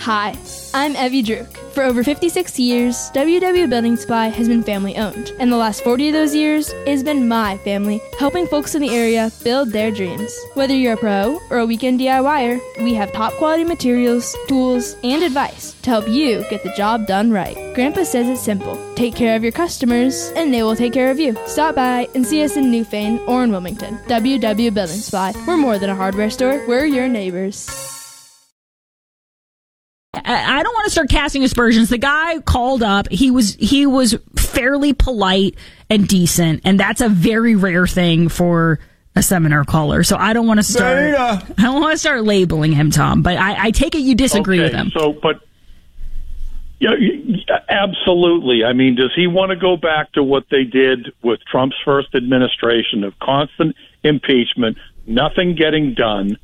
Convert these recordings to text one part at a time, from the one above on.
Hi, I'm Evie Druk. For over 56 years, WW Building Supply has been family-owned, and the last 40 of those years, it has been my family helping folks in the area build their dreams. Whether you're a pro or a weekend DIYer, we have top-quality materials, tools, and advice to help you get the job done right. Grandpa says it's simple. Take care of your customers, and they will take care of you. Stop by and see us in Newfane or in Wilmington. WW Building Supply. We're more than a hardware store. We're your neighbors. I don't want to start casting aspersions. The guy called up. He was fairly polite and decent, and that's a very rare thing for a seminar caller. So I don't want to start. I don't want to start labeling him, Tom. But I take it you disagree with him. Yeah, absolutely. I mean, does he want to go back to what they did with Trump's first administration of constant impeachment, nothing getting done?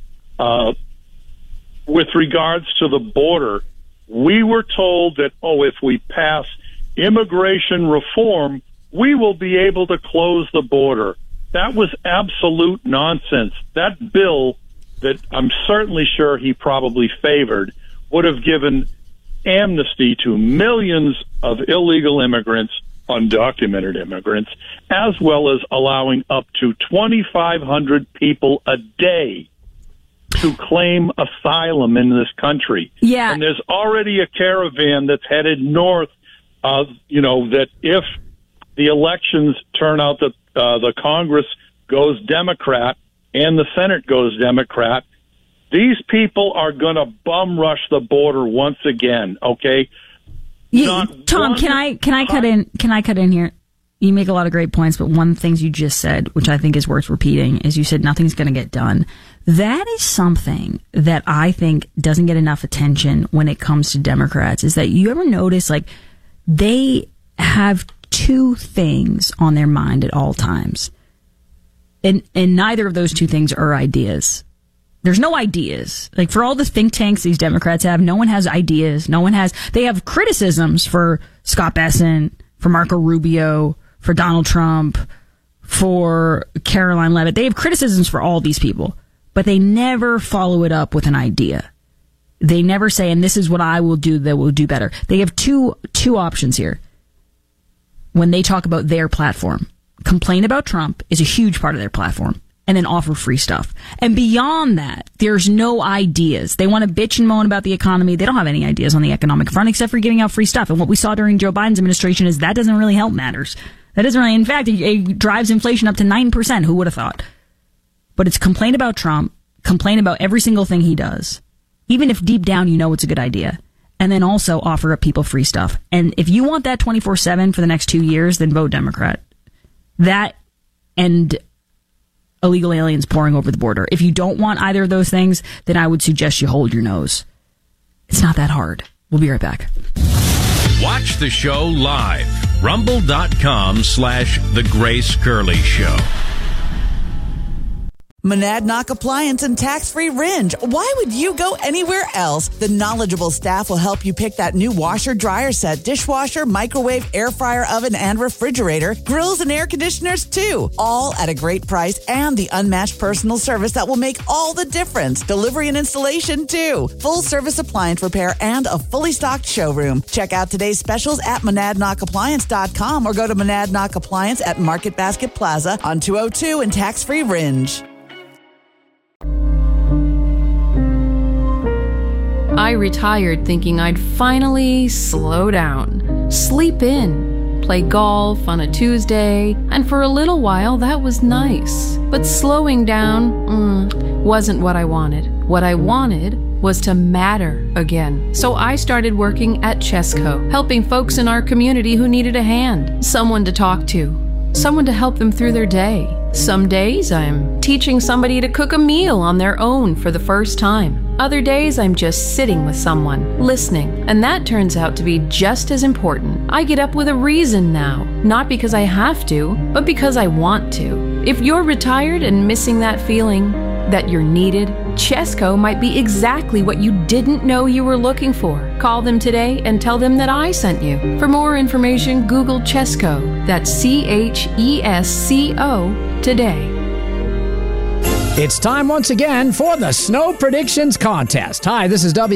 With regards to the border, we were told that, if we pass immigration reform, we will be able to close the border. That was absolute nonsense. That bill that I'm certainly sure he probably favored would have given amnesty to millions of illegal immigrants, undocumented immigrants, as well as allowing up to 2,500 people a day to claim asylum in this country. Yeah. And there's already a caravan that's headed north that if the elections turn out that the Congress goes Democrat and the Senate goes Democrat, these people are going to bum rush the border once again, okay? Tom, can I cut in? Can I cut in here? You make a lot of great points, but one of the things you just said, which I think is worth repeating, is you said nothing's going to get done. That is something that I think doesn't get enough attention when it comes to Democrats, is that you ever notice, they have two things on their mind at all times. And neither of those two things are ideas. There's no ideas. For all the think tanks these Democrats have, no one has ideas. They have criticisms for Scott Bessent, for Marco Rubio, for Donald Trump, for Caroline Leavitt. They have criticisms for all these people, but they never follow it up with an idea. They never say, and this is what I will do that will do better. They have two options here when they talk about their platform. Complain about Trump is a huge part of their platform, and then offer free stuff. And beyond that, there's no ideas. They want to bitch and moan about the economy. They don't have any ideas on the economic front except for giving out free stuff. And what we saw during Joe Biden's administration is that doesn't really help matters. That doesn't really, in fact, it drives inflation up to 9%. Who would have thought? But it's complain about Trump, complain about every single thing he does, even if deep down you know it's a good idea. And then also offer up people free stuff. And if you want that 24/7 for the next 2 years, then vote Democrat. That and illegal aliens pouring over the border. If you don't want either of those things, then I would suggest you hold your nose. It's not that hard. We'll be right back. Watch the show live. Rumble.com/The Grace Curley Show. Monadnock Appliance and Tax-Free Ringe. Why would you go anywhere else? The knowledgeable staff will help you pick that new washer, dryer set, dishwasher, microwave, air fryer, oven, and refrigerator, grills and air conditioners too. All at a great price and the unmatched personal service that will make all the difference. Delivery and installation too. Full service appliance repair and a fully stocked showroom. Check out today's specials at monadnockappliance.com or go to Monadnock Appliance at Market Basket Plaza on 202 and Tax-Free Ringe. I retired thinking I'd finally slow down, sleep in, play golf on a Tuesday, and for a little while that was nice. But slowing down wasn't what I wanted. What I wanted was to matter again. So I started working at Chesco, helping folks in our community who needed a hand, someone to talk to, someone to help them through their day. Some days I'm teaching somebody to cook a meal on their own for the first time. Other days I'm just sitting with someone, listening, and that turns out to be just as important. I get up with a reason now, not because I have to, but because I want to. If you're retired and missing that feeling that you're needed, Chesco might be exactly what you didn't know you were looking for. Call them today and tell them that I sent you. For more information, Google Chesco. That's CHESCO today. It's time once again for the Snow Predictions Contest. Hi, this is